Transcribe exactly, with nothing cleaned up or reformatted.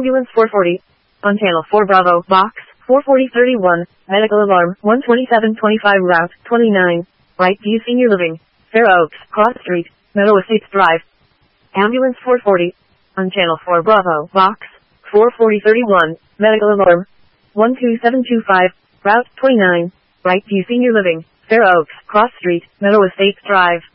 Ambulance four forty. On Channel four Bravo, Box four forty thirty-one, Medical Alarm one twenty-seven twenty-five Route twenty-nine, Brightview Senior Living, Fair Oaks, Cross Street, Meadow Estates Drive. Ambulance four forty. On Channel four Bravo, Box four forty thirty-one, Medical Alarm one two seven two five, Route twenty-nine, Brightview Senior Living, Fair Oaks, Cross Street, Meadow Estates Drive.